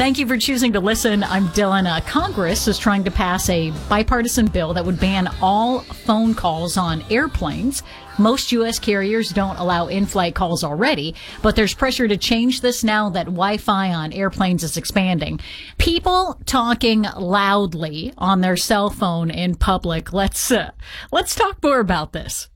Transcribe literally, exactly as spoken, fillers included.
Thank you for choosing to listen. I'm Dylan. Uh, Congress is trying to pass a bipartisan bill that would ban all phone calls on airplanes. Most U S carriers don't allow in-flight calls already, but there's pressure to change this now that Wi-Fi on airplanes is expanding. People talking loudly on their cell phone in public. Let's uh, let's talk more about this.